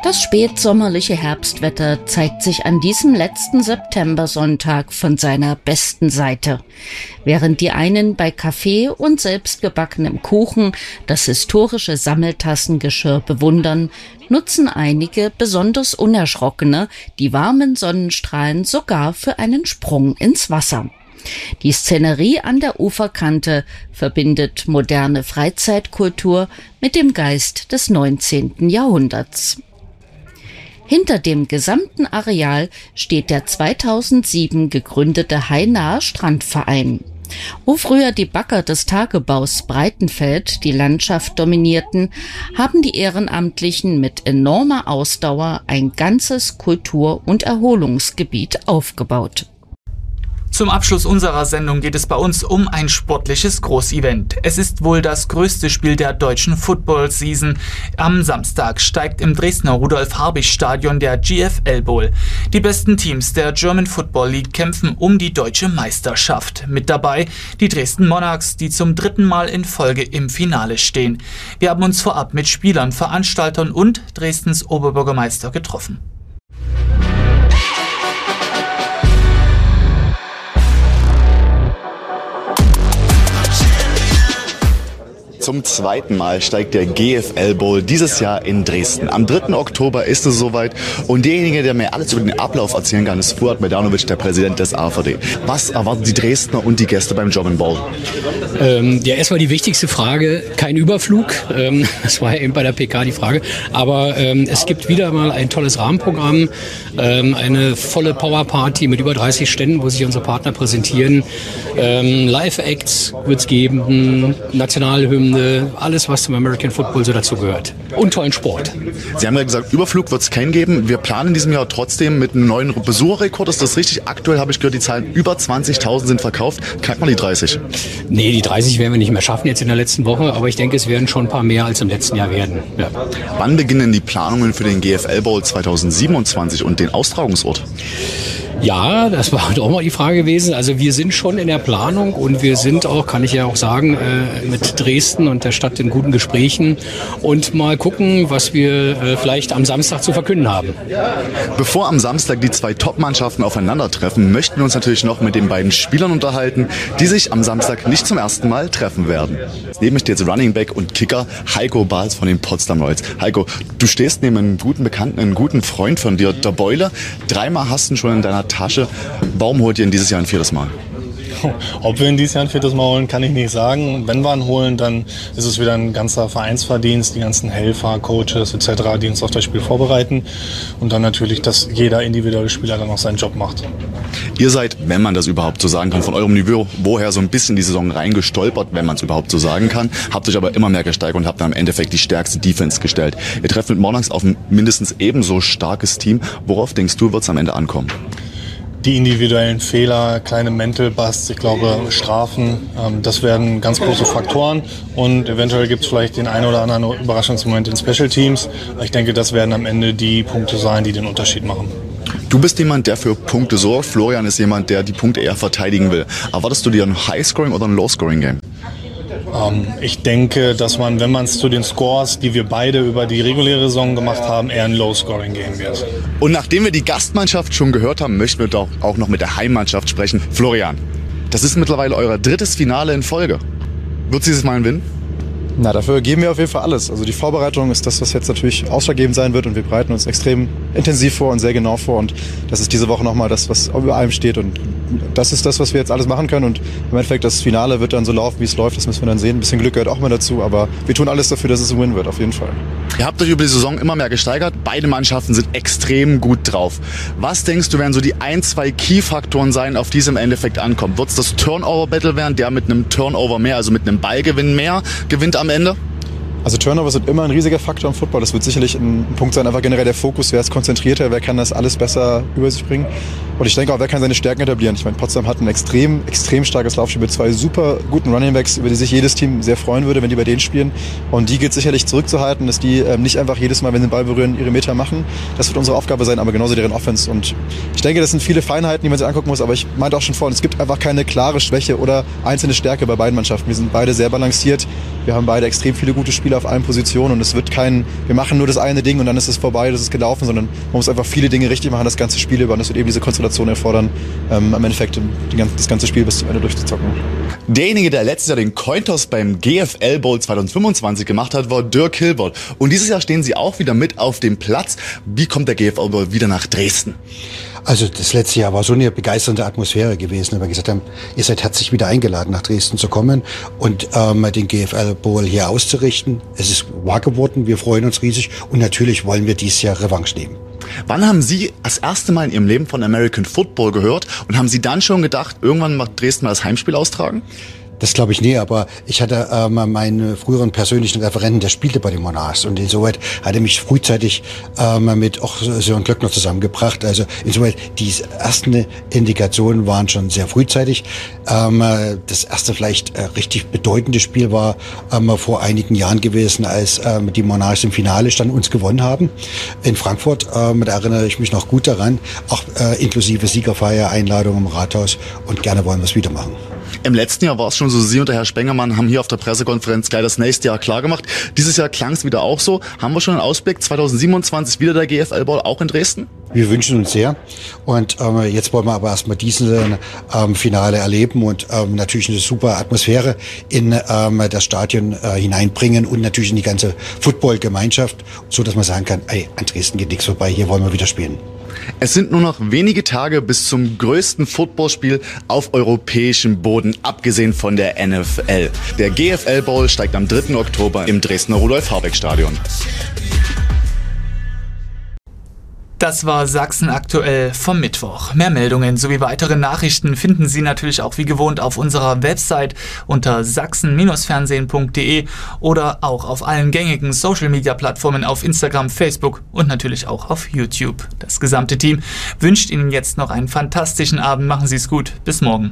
Das spätsommerliche Herbstwetter zeigt sich an diesem letzten Septembersonntag von seiner besten Seite. Während die einen bei Kaffee und selbstgebackenem Kuchen das historische Sammeltassengeschirr bewundern, nutzen einige, besonders Unerschrockene, die warmen Sonnenstrahlen sogar für einen Sprung ins Wasser. Die Szenerie an der Uferkante verbindet moderne Freizeitkultur mit dem Geist des 19. Jahrhunderts. Hinter dem gesamten Areal steht der 2007 gegründete Hainaher Strandverein. Wo früher die Bagger des Tagebaus Breitenfeld die Landschaft dominierten, haben die Ehrenamtlichen mit enormer Ausdauer ein ganzes Kultur- und Erholungsgebiet aufgebaut. Zum Abschluss unserer Sendung geht es bei uns um ein sportliches Großevent. Es ist wohl das größte Spiel der deutschen Football-Season. Am Samstag steigt im Dresdner Rudolf-Habich-Stadion der GFL Bowl. Die besten Teams der German Football League kämpfen um die deutsche Meisterschaft. Mit dabei die Dresden Monarchs, die zum 3. Mal in Folge im Finale stehen. Wir haben uns vorab mit Spielern, Veranstaltern und Dresdens Oberbürgermeister getroffen. Zum 2. Mal steigt der GFL Bowl dieses Jahr in Dresden. Am 3. Oktober ist es soweit und derjenige, der mir alles über den Ablauf erzählen kann, ist Fuad Medanovic, der Präsident des AVD. Was erwarten die Dresdner und die Gäste beim German Bowl? Ja, erstmal die wichtigste Frage, kein Überflug. Das war ja eben bei der PK die Frage. Aber es gibt wieder mal ein tolles Rahmenprogramm, eine volle Powerparty mit über 30 Ständen, wo sich unsere Partner präsentieren. Live-Acts wird es geben, Nationalhymne, alles, was zum American Football so dazu gehört. Und tollen Sport. Sie haben ja gesagt, Überflug wird es keinen geben. Wir planen in diesem Jahr trotzdem mit einem neuen Besucherrekord. Ist das richtig? Aktuell habe ich gehört, die Zahlen über 20.000 sind verkauft. Knackt man die 30? Nee, die 30 werden wir nicht mehr schaffen jetzt in der letzten Woche. Aber ich denke, es werden schon ein paar mehr als im letzten Jahr werden. Ja. Wann beginnen die Planungen für den GFL Bowl 2027 und den Austragungsort? Ja, das war auch mal die Frage gewesen. Also wir sind schon in der Planung und wir sind auch, kann ich ja auch sagen, mit Dresden und der Stadt in guten Gesprächen und mal gucken, was wir vielleicht am Samstag zu verkünden haben. Bevor am Samstag die zwei Top-Mannschaften aufeinandertreffen, möchten wir uns natürlich noch mit den beiden Spielern unterhalten, die sich am Samstag nicht zum ersten Mal treffen werden. Neben mir steht jetzt Running Back und Kicker Heiko Bahls von den Potsdam Royals. Heiko, du stehst neben einem guten Bekannten, einem guten Freund von dir, der Beule. 3-mal hast du ihn schon in deiner Tasche. Warum holt ihr ihn dieses Jahr ein 4. Mal? Ob wir ihn dieses Jahr ein 4. Mal holen, kann ich nicht sagen. Wenn wir ihn holen, dann ist es wieder ein ganzer Vereinsverdienst, die ganzen Helfer, Coaches etc., die uns auf das Spiel vorbereiten. Und dann natürlich, dass jeder individuelle Spieler dann auch seinen Job macht. Ihr seid, wenn man das überhaupt so sagen kann, von eurem Niveau woher so ein bisschen die Saison reingestolpert, wenn man es überhaupt so sagen kann, habt euch aber immer mehr gesteigert und habt dann im Endeffekt die stärkste Defense gestellt. Ihr trefft mit Monarchs auf ein mindestens ebenso starkes Team. Worauf denkst du, wird es am Ende ankommen? Die individuellen Fehler, kleine Mental Busts, ich glaube Strafen, das werden ganz große Faktoren und eventuell gibt es vielleicht den einen oder anderen Überraschungsmoment in Special Teams. Ich denke, das werden am Ende die Punkte sein, die den Unterschied machen. Du bist jemand, der für Punkte sorgt. Florian ist jemand, der die Punkte eher verteidigen will. Erwartest du dir ein High-Scoring oder ein Low-Scoring-Game? Ich denke, dass man, wenn man es zu den Scores, die wir beide über die reguläre Saison gemacht haben, eher ein Low-Scoring gehen wird. Und nachdem wir die Gastmannschaft schon gehört haben, möchten wir doch auch noch mit der Heimmannschaft sprechen. Florian, das ist mittlerweile euer 3. Finale in Folge. Wird dieses Mal ein Win? Na, dafür geben wir auf jeden Fall alles. Also die Vorbereitung ist das, was jetzt natürlich ausschlaggebend sein wird und wir bereiten uns extrem intensiv vor und sehr genau vor und das ist diese Woche nochmal das, was über allem steht und das ist das, was wir jetzt alles machen können und im Endeffekt das Finale wird dann so laufen, wie es läuft, das müssen wir dann sehen. Ein bisschen Glück gehört auch mal dazu, aber wir tun alles dafür, dass es ein Win wird, auf jeden Fall. Ihr habt euch über die Saison immer mehr gesteigert, beide Mannschaften sind extrem gut drauf. Was denkst du, werden so die 1-2 Key-Faktoren sein, auf die es im Endeffekt ankommt? Wird es das Turnover-Battle werden, der mit einem Turnover mehr, also mit einem Ballgewinn mehr, gewinnt am Ende? Also Turnover sind immer ein riesiger Faktor im Football. Das wird sicherlich ein Punkt sein, einfach generell der Fokus. Wer ist konzentrierter, wer kann das alles besser über sich bringen. Und ich denke auch, wer kann seine Stärken etablieren. Ich meine, Potsdam hat ein extrem starkes Laufspiel mit 2 super guten Runningbacks, über die sich jedes Team sehr freuen würde, wenn die bei denen spielen. Und die geht sicherlich zurückzuhalten, dass die nicht einfach jedes Mal, wenn sie den Ball berühren, ihre Meter machen. Das wird unsere Aufgabe sein, aber genauso deren Offense. Und ich denke, das sind viele Feinheiten, die man sich angucken muss. Aber ich meinte auch schon vorhin, es gibt einfach keine klare Schwäche oder einzelne Stärke bei beiden Mannschaften. Wir sind beide sehr balanciert. Wir haben beide extrem viele gute Spieler auf allen Positionen und es wird wir machen nur das eine Ding und dann ist es vorbei, das ist gelaufen, sondern man muss einfach viele Dinge richtig machen, das ganze Spiel über und das wird eben diese Konstellation erfordern, am Endeffekt das ganze Spiel bis zum Ende durchzuzocken. Derjenige, der letztes Jahr den Cointoss beim GFL Bowl 2025 gemacht hat, war Dirk Hilbert. Und dieses Jahr stehen sie auch wieder mit auf dem Platz. Wie kommt der GFL Bowl wieder nach Dresden? Also das letzte Jahr war so eine begeisternde Atmosphäre gewesen, weil wir gesagt haben, ihr seid herzlich wieder eingeladen, nach Dresden zu kommen und den GFL Bowl hier auszurichten. Es ist wahr geworden, wir freuen uns riesig und natürlich wollen wir dieses Jahr Revanche nehmen. Wann haben Sie das erste Mal in Ihrem Leben von American Football gehört und haben Sie dann schon gedacht, irgendwann macht Dresden mal das Heimspiel austragen? Das glaube ich nie, aber ich hatte meinen früheren persönlichen Referenten, der spielte bei den Monarchs und insoweit hat er mich frühzeitig mit auch Sören Glöckner zusammengebracht. Also insoweit die ersten Indikationen waren schon sehr frühzeitig. Das erste vielleicht richtig bedeutende Spiel war vor einigen Jahren gewesen, als die Monarchs im Finale standen, uns gewonnen haben in Frankfurt. Da erinnere ich mich noch gut daran, auch inklusive Siegerfeier, Einladung im Rathaus und gerne wollen wir es wieder machen. Im letzten Jahr war es schon so, Sie und der Herr Spengermann haben hier auf der Pressekonferenz gleich das nächste Jahr klargemacht. Dieses Jahr klang es wieder auch so. Haben wir schon einen Ausblick? 2027 wieder der GFL Bowl auch in Dresden? Wir wünschen uns sehr. Und jetzt wollen wir aber erstmal diesen Finale erleben und natürlich eine super Atmosphäre in das Stadion hineinbringen und natürlich in die ganze Football-Gemeinschaft, so dass man sagen kann, ey, an Dresden geht nichts vorbei, hier wollen wir wieder spielen. Es sind nur noch wenige Tage bis zum größten Footballspiel auf europäischem Boden, abgesehen von der NFL. Der GFL Bowl steigt am 3. Oktober im Dresdner Rudolf-Harbeck-Stadion. Das war Sachsen aktuell vom Mittwoch. Mehr Meldungen sowie weitere Nachrichten finden Sie natürlich auch wie gewohnt auf unserer Website unter sachsen-fernsehen.de oder auch auf allen gängigen Social-Media-Plattformen auf Instagram, Facebook und natürlich auch auf YouTube. Das gesamte Team wünscht Ihnen jetzt noch einen fantastischen Abend. Machen Sie es gut. Bis morgen.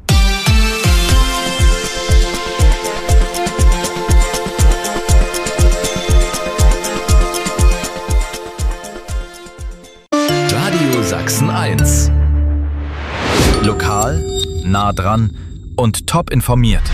Sachsen 1. Lokal, nah dran und top informiert.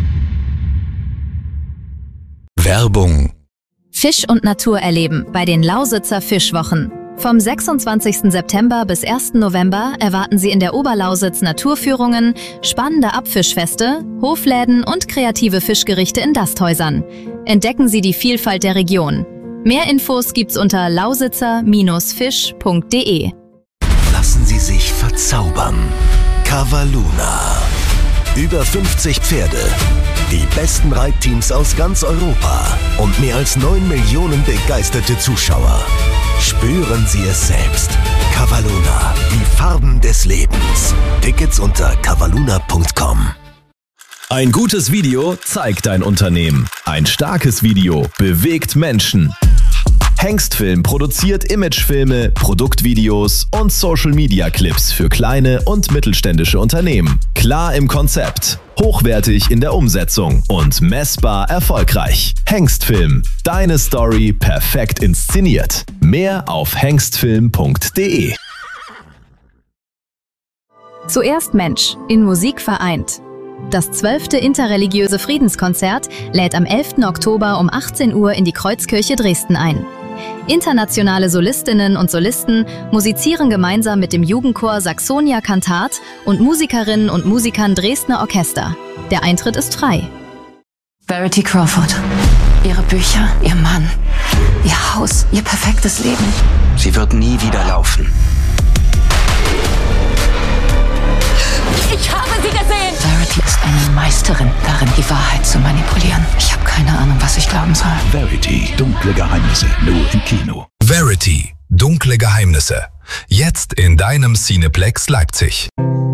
Werbung. Fisch und Natur erleben bei den Lausitzer Fischwochen. Vom 26. September bis 1. November erwarten Sie in der Oberlausitz Naturführungen, spannende Abfischfeste, Hofläden und kreative Fischgerichte in Dasthäusern. Entdecken Sie die Vielfalt der Region. Mehr Infos gibt's unter lausitzer-fisch.de. Lassen Sie sich verzaubern. Cavalluna. Über 50 Pferde. Die besten Reitteams aus ganz Europa. Und mehr als 9 Millionen begeisterte Zuschauer. Spüren Sie es selbst. Cavalluna. Die Farben des Lebens. Tickets unter cavalluna.com. Ein gutes Video zeigt dein Unternehmen. Ein starkes Video bewegt Menschen. Hengstfilm produziert Imagefilme, Produktvideos und Social-Media-Clips für kleine und mittelständische Unternehmen. Klar im Konzept, hochwertig in der Umsetzung und messbar erfolgreich. Hengstfilm, deine Story perfekt inszeniert. Mehr auf hengstfilm.de. Zuerst Mensch, in Musik vereint. Das 12. interreligiöse Friedenskonzert lädt am 11. Oktober um 18 Uhr in die Kreuzkirche Dresden ein. Internationale Solistinnen und Solisten musizieren gemeinsam mit dem Jugendchor Saxonia Cantat und Musikerinnen und Musikern Dresdner Orchester. Der Eintritt ist frei. Verity Crawford. Ihre Bücher, ihr Mann, ihr Haus, ihr perfektes Leben. Sie wird nie wieder laufen. Ich habe sie gesehen! Verity ist eine Meisterin darin, die Wahrheit zu manipulieren. Ich habe keine Ahnung, was ich glauben soll. Verity, dunkle Geheimnisse, nur im Kino. Verity, dunkle Geheimnisse. Jetzt in deinem Cineplex Leipzig.